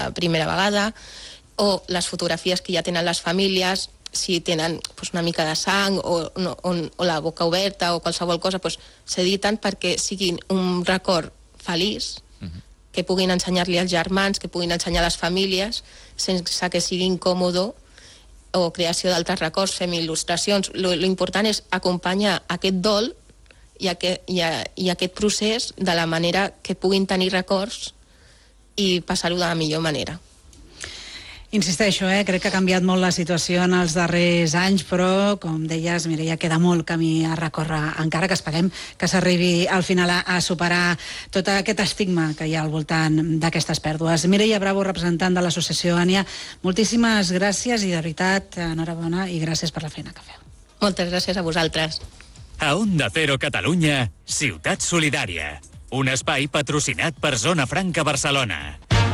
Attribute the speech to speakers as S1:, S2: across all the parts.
S1: la primera vegada, o les fotografies que ja tenen les famílies, si tenen una mica de sang o la boca oberta o qualsevol cosa, s'editen perquè siguin un record feliç, que puguin ensenyar-li als germans, que puguin ensenyar a les famílies, sense que sigui incòmode, o creació d'altres records, fem il·lustracions. L'important és acompanyar aquest dol i aquest procés de la manera que puguin tenir records i passar-ho de la millor manera.
S2: Insisteixo, crec que ha canviat molt la situació en els darrers anys, però, com deies, Mireia, queda molt camí a recórrer, encara que esperem que s'arribi al final a superar tot aquest estigma que hi ha al voltant d'aquestes pèrdues. Mireia Bravo, representant de l'associació ANIA, moltíssimes gràcies i, de veritat, enhorabona i gràcies per la feina que feu.
S1: Moltes gràcies a vosaltres.
S3: A Onda Cero Catalunya, Ciutat Solidària. Un espai patrocinat per Zona Franca Barcelona.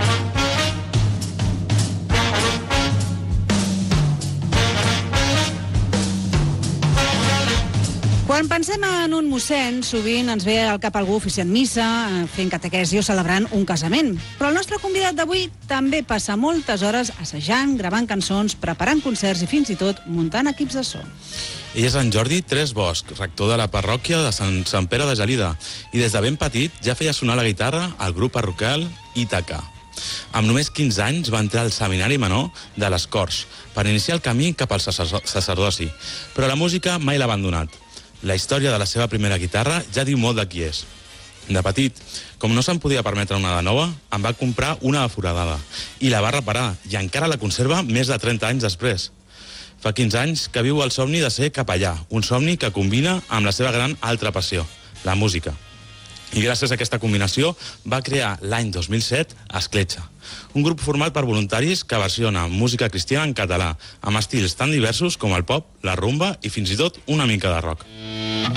S2: Quan pensem en un mossèn, sovint ens ve al cap algú oficiant missa, fent catequesi o celebrant un casament. Però el nostre convidat d'avui també passa moltes hores assajant, gravant cançons, preparant concerts i fins i tot muntant equips de so.
S4: Ell és en Jordi Tres Bosch, rector de la parròquia de Sant Pere de Gelida, i des de ben petit ja feia sonar la guitarra al grup parroquial Ítaca. Amb només 15 anys va entrar al seminari menor de les Corts per iniciar el camí cap al sacerdoci, però la música mai l'ha abandonat. La història de la seva primera guitarra ja diu molt de qui és. De petit, com no se'n podia permetre una de nova, em va comprar una de foradada i la va reparar, i encara la conserva més de 30 anys després. Fa 15 anys que viu el somni de ser capellà, un somni que combina amb la seva gran altra passió, la música. I gràcies a aquesta combinació va crear l'any 2007 Escletxa, un grup format per voluntaris que versiona música cristiana en català, amb estils tan diversos com el pop, la rumba i fins i tot una mica de rock.